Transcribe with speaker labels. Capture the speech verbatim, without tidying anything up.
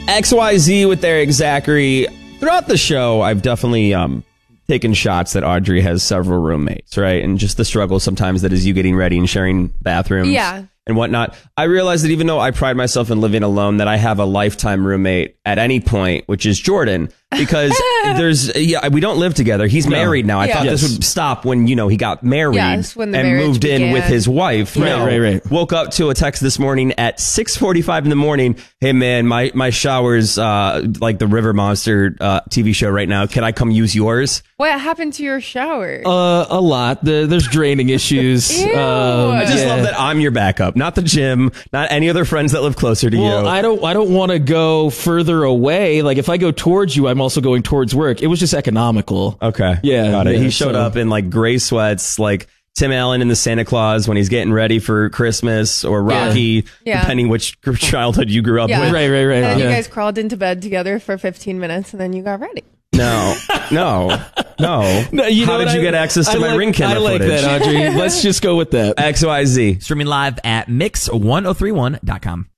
Speaker 1: X Y Z with Eric Zachary. Throughout the show, I've definitely um, taken shots that Audrey has several roommates, right? And just the struggle sometimes that is you getting ready and sharing bathrooms
Speaker 2: yeah.
Speaker 1: and whatnot. I realize that even though I pride myself in living alone, that I have a lifetime roommate at any point, which is Jordan. Because there's, yeah, we don't live together. He's no. married now. I
Speaker 2: yeah.
Speaker 1: thought
Speaker 3: yes.
Speaker 1: this would stop when, you know, he got married
Speaker 2: yes, when the
Speaker 1: and moved
Speaker 2: began.
Speaker 1: in with his wife.
Speaker 3: Right,
Speaker 1: no,
Speaker 3: right, right.
Speaker 1: Woke up to a text this morning at six forty-five in the morning. Hey, man, my, my shower's uh, like the River Monster uh, T V show right now. Can I come use yours?
Speaker 2: What happened to your shower?
Speaker 3: Uh, a lot. The, there's draining issues.
Speaker 2: Ew.
Speaker 3: Um,
Speaker 1: I just
Speaker 3: yeah.
Speaker 1: love that I'm your backup, not the gym, not any other friends that live closer to
Speaker 3: Well,
Speaker 1: you.
Speaker 3: I don't. I don't want to go further away. Like if I go towards you, I'm also going towards work. It was just economical.
Speaker 1: Okay.
Speaker 3: Yeah,
Speaker 1: Got it.
Speaker 3: yeah,
Speaker 1: he showed
Speaker 3: so-
Speaker 1: up in like gray sweats, like Tim Allen in the Santa Claus when he's getting ready for Christmas, or Rocky,
Speaker 2: Yeah.
Speaker 1: depending which childhood you grew up
Speaker 2: Yeah.
Speaker 1: with.
Speaker 3: Right, right, right.
Speaker 2: And then
Speaker 3: yeah.
Speaker 2: you guys crawled into bed together for fifteen minutes, and then you got ready.
Speaker 1: No, no, no.
Speaker 3: No, you know
Speaker 1: How did
Speaker 3: what?
Speaker 1: you
Speaker 3: I-
Speaker 1: get access to
Speaker 3: I
Speaker 1: my
Speaker 3: like,
Speaker 1: ring camera
Speaker 3: I like
Speaker 1: footage?
Speaker 3: that, Audrey. Let's just go with that.
Speaker 1: X Y Z.
Speaker 4: Streaming live at mix ten thirty-one dot com.